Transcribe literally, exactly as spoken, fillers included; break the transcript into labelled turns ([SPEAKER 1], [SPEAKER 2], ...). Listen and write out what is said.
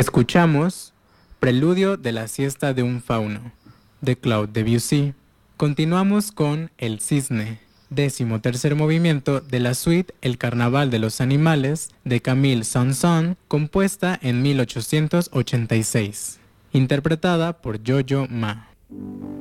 [SPEAKER 1] Escuchamos Preludio de la siesta de un fauno, de Claude Debussy. Continuamos con El Cisne, décimo tercer movimiento de la suite El Carnaval de los Animales, de Camille Saint-Saëns, compuesta en mil ochocientos ochenta y seis, interpretada por Yo-Yo Ma.